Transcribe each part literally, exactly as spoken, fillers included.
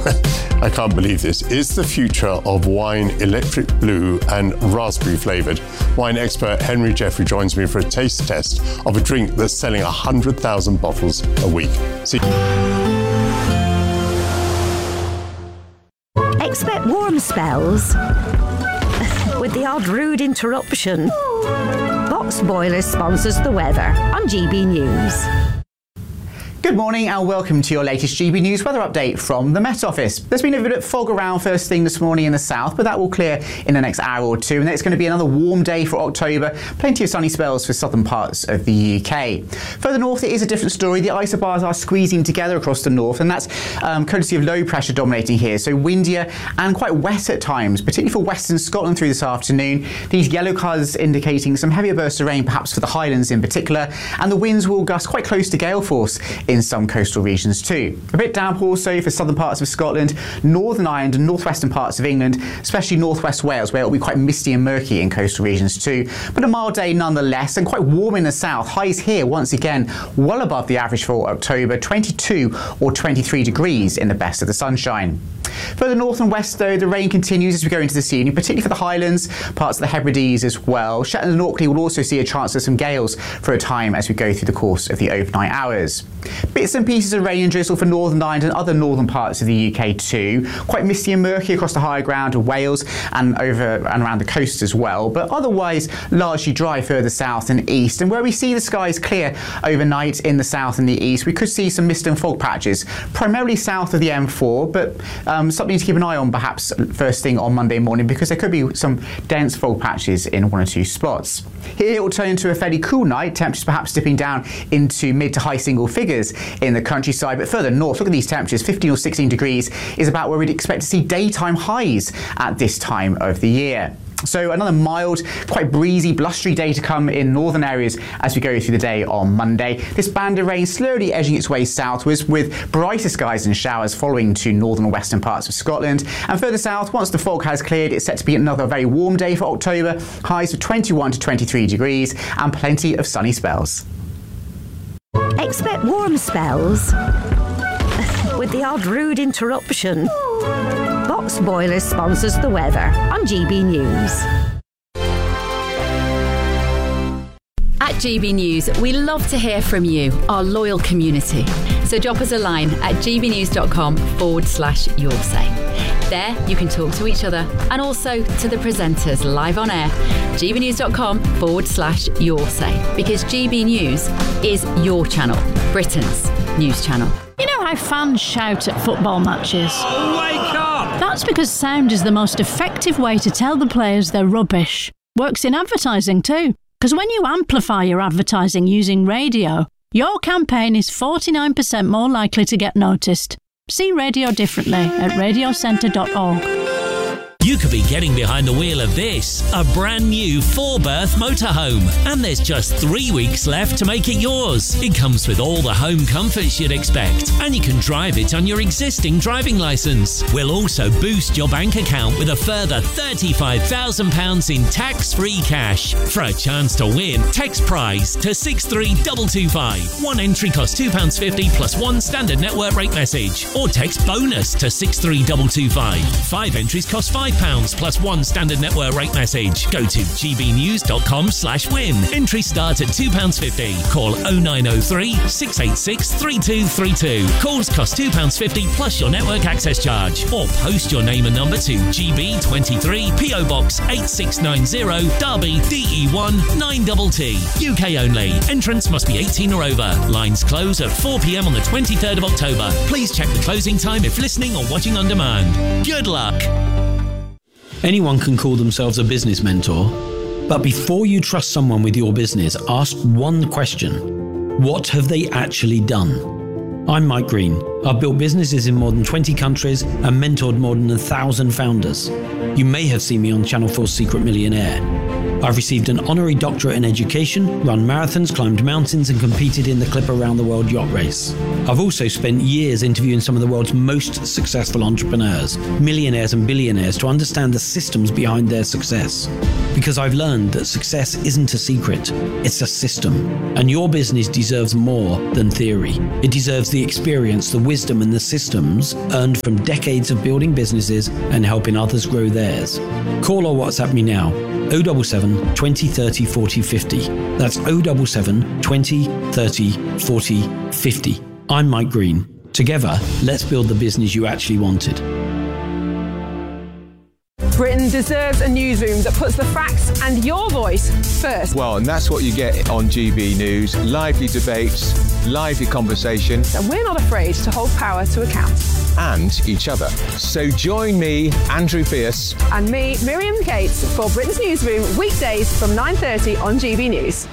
I can't believe this. Is the future of wine electric blue and raspberry flavoured? Wine expert Henry Jeffrey joins me for a taste test of a drink that's selling one hundred thousand bottles a week. See. Expect warm spells with the odd rude interruption. Box Boilers sponsors the weather on G B News. Good morning and welcome to your latest G B News weather update from the Met Office. There's been a bit of fog around first thing this morning in the south, but that will clear in the next hour or two, and then it's going to be another warm day for October. Plenty of sunny spells for southern parts of the U K. Further north, it is a different story. The isobars are squeezing together across the north, and that's um, courtesy of low pressure dominating here. So windier and quite wet at times, particularly for western Scotland through this afternoon. These yellow colours indicating some heavier bursts of rain, perhaps for the Highlands in particular, and the winds will gust quite close to gale force in some coastal regions too. A bit damp also for southern parts of Scotland, Northern Ireland and northwestern parts of England, especially northwest Wales, where it will be quite misty and murky in coastal regions too. But a mild day nonetheless, and quite warm in the south. Highs here once again well above the average for October, twenty-two or twenty-three degrees in the best of the sunshine. Further north and west though, the rain continues as we go into this evening, particularly for the Highlands, parts of the Hebrides as well. Shetland and Orkney will also see a chance of some gales for a time as we go through the course of the overnight hours. Bits and pieces of rain and drizzle for Northern Ireland and other northern parts of the U K too. Quite misty and murky across the higher ground of Wales and over and around the coast as well, but otherwise largely dry further south and east. And where we see the skies clear overnight in the south and the east, we could see some mist and fog patches, primarily south of the M four, but um, something to keep an eye on perhaps first thing on Monday morning, because there could be some dense fog patches in one or two spots. Here it will turn into a fairly cool night, temperatures perhaps dipping down into mid to high single figures in the countryside, but further north, look at these temperatures, fifteen or sixteen degrees is about where we'd expect to see daytime highs at this time of the year. So another mild, quite breezy, blustery day to come in northern areas as we go through the day on Monday. This band of rain slowly edging its way southwards, with brighter skies and showers following to northern and western parts of Scotland. And further south, once the fog has cleared, it's set to be another very warm day for October, highs of twenty-one to twenty-three degrees and plenty of sunny spells. Expect warm spells with the odd rude interruption. Box Boilers sponsors the weather on G B News. At G B News, we love to hear from you, our loyal community. So drop us a line at gbnews.com forward slash your say. There you can talk to each other and also to the presenters live on air. gbnews.com forward slash your say. Because G B News is your channel, Britain's news channel. You know how fans shout at football matches? Wake up! That's because sound is the most effective way to tell the players they're rubbish. Works in advertising too. Because when you amplify your advertising using radio, your campaign is forty-nine percent more likely to get noticed. See radio differently at radio centre dot org. You could be getting behind the wheel of this, a brand new four-berth motorhome, and there's just three weeks left to make it yours. It comes with all the home comforts you'd expect, and you can drive it on your existing driving licence. We'll also boost your bank account with a further thirty-five thousand pounds in tax-free cash. For a chance to win, text prize to six three two two five. One entry costs two pounds fifty plus one standard network rate message, or text bonus to six three two two five. Five entries cost five pounds plus one standard network rate message. Go to gbnews.com slash win. Entries start at two pounds fifty. Call oh nine oh three, six eight six, three two three two. Calls cost two pounds fifty plus your network access charge. Or post your name and number to G B twenty-three, P O Box eight six nine zero, Derby, D E one nine T T. U K only. Entrance must be eighteen or over. Lines close at four p.m. on the twenty-third of October. Please check the closing time if listening or watching on demand. Good luck. Anyone can call themselves a business mentor, but before you trust someone with your business, ask one question. What have they actually done? I'm Mike Green. I've built businesses in more than twenty countries and mentored more than a thousand founders. You may have seen me on Channel four's Secret Millionaire. I've received an honorary doctorate in education, run marathons, climbed mountains and competed in the Clipper Round the World yacht race. I've also spent years interviewing some of the world's most successful entrepreneurs, millionaires and billionaires, to understand the systems behind their success. Because I've learned that success isn't a secret, it's a system. And your business deserves more than theory. It deserves the experience, the wisdom and the systems earned from decades of building businesses and helping others grow theirs. Call or WhatsApp me now. oh seven seven, twenty, thirty, forty, fifty. That's oh seven seven, twenty, thirty, forty, fifty. I'm Mike Green. Together, let's build the business you actually wanted. Britain deserves a newsroom that puts the facts and your voice first. Well, and that's what you get on G B News. Lively debates, lively conversation. And we're not afraid to hold power to account. And each other. So join me, Andrew Pierce. And me, Miriam Gates, for Britain's Newsroom, weekdays from nine thirty on G B News.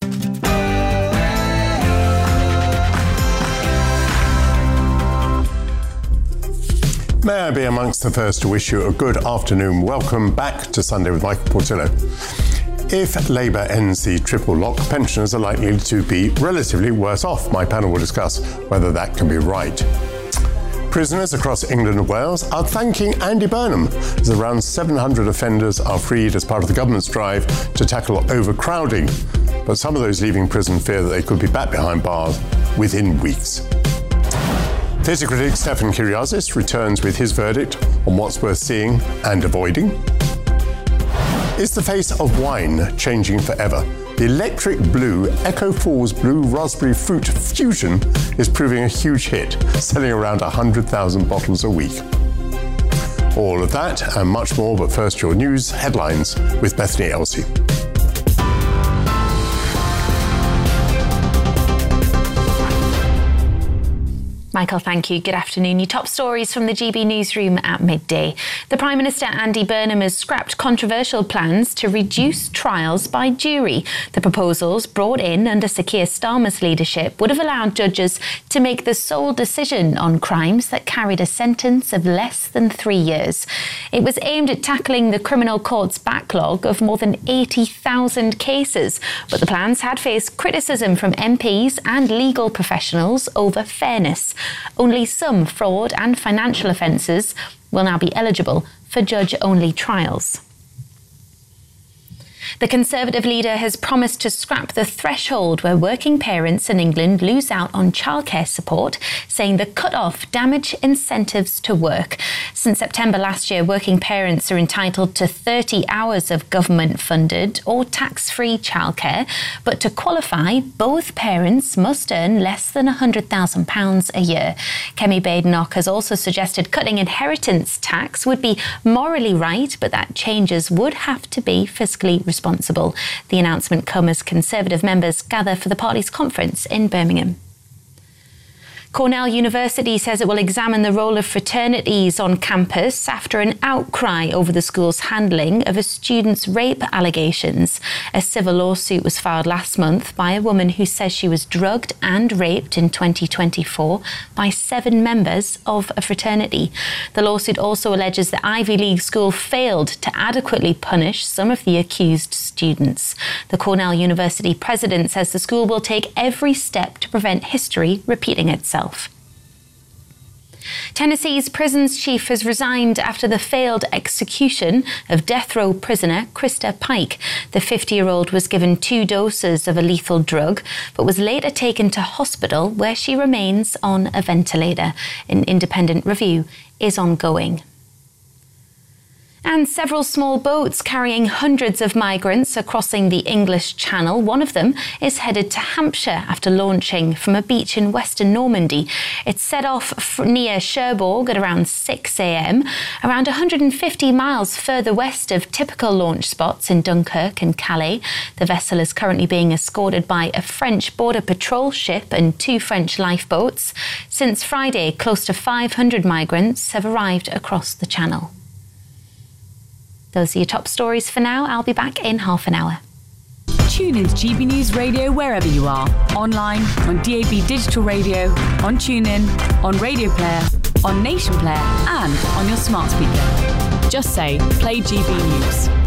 May I be amongst the first to wish you a good afternoon. Welcome back to Sunday with Michael Portillo. If Labour ends the triple lock, pensioners are likely to be relatively worse off. My panel will discuss whether that can be right. Prisoners across England and Wales are thanking Andy Burnham as around seven hundred offenders are freed as part of the government's drive to tackle overcrowding. But some of those leaving prison fear that they could be back behind bars within weeks. Theatre critic Stefan Kyriazis returns with his verdict on what's worth seeing and avoiding. Is the face of wine changing forever? The electric blue Echo Falls Blue Raspberry Fruit Fusion is proving a huge hit, selling around one hundred thousand bottles a week. All of that and much more, but first your news headlines with Bethany Elsey. Michael, thank you. Good afternoon. Your top stories from the G B Newsroom at midday. The Prime Minister Andy Burnham has scrapped controversial plans to reduce trials by jury. The proposals, brought in under Sir Keir Starmer's leadership, would have allowed judges to make the sole decision on crimes that carried a sentence of less than three years. It was aimed at tackling the criminal court's backlog of more than eighty thousand cases, but the plans had faced criticism from M Ps and legal professionals over fairness. Only some fraud and financial offences will now be eligible for judge-only trials. The Conservative leader has promised to scrap the threshold where working parents in England lose out on childcare support, saying the cut-off damage incentives to work. Since September last year, working parents are entitled to thirty hours of government-funded or tax-free childcare, but to qualify, both parents must earn less than one hundred thousand pounds a year. Kemi Badenoch has also suggested cutting inheritance tax would be morally right, but that changes would have to be fiscally responsible. Responsible. The announcement comes as Conservative members gather for the party's conference in Birmingham. Cornell University says it will examine the role of fraternities on campus after an outcry over the school's handling of a student's rape allegations. A civil lawsuit was filed last month by a woman who says she was drugged and raped in twenty twenty-four by seven members of a fraternity. The lawsuit also alleges the Ivy League school failed to adequately punish some of the accused students. The Cornell University president says the school will take every step to prevent history repeating itself. Tennessee's prisons chief has resigned after the failed execution of death row prisoner Krista Pike. The fifty-year-old was given two doses of a lethal drug, but was later taken to hospital where she remains on a ventilator. An independent review is ongoing. And several small boats carrying hundreds of migrants are crossing the English Channel. One of them is headed to Hampshire after launching from a beach in western Normandy. It set off near Cherbourg at around six a.m, around one hundred fifty miles further west of typical launch spots in Dunkirk and Calais. The vessel is currently being escorted by a French border patrol ship and two French lifeboats. Since Friday, close to five hundred migrants have arrived across the Channel. Those are your top stories for now. I'll be back in half an hour. Tune in to G B News Radio wherever you are. Online, on D A B Digital Radio, on TuneIn, on Radio Player, on Nation Player, and on your smart speaker. Just say, play G B News.